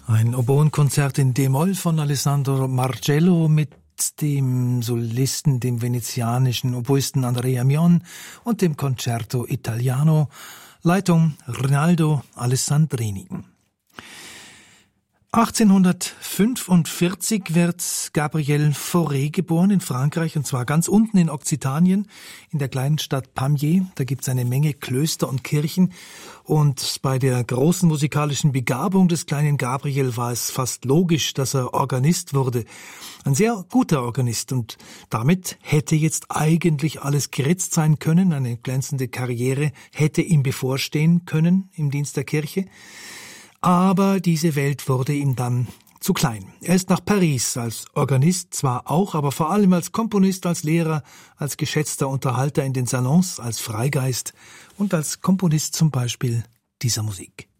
Ein Oboenkonzert in D-Moll von Alessandro Marcello mit dem Solisten, dem venezianischen Oboisten Andrea Mion und dem Concerto Italiano, Leitung Rinaldo Alessandrini. 1845 wird Gabriel Fauré geboren in Frankreich, und zwar ganz unten in Okzitanien, in der kleinen Stadt Pamiers. Da gibt es eine Menge Klöster und Kirchen, und bei der großen musikalischen Begabung des kleinen Gabriel war es fast logisch, dass er Organist wurde. Ein sehr guter Organist, und damit hätte jetzt eigentlich alles geritzt sein können. Eine glänzende Karriere hätte ihm bevorstehen können im Dienst der Kirche. Aber diese Welt wurde ihm dann zu klein. Er ist nach Paris als Organist zwar auch, aber vor allem als Komponist, als Lehrer, als geschätzter Unterhalter in den Salons, als Freigeist und als Komponist zum Beispiel dieser Musik.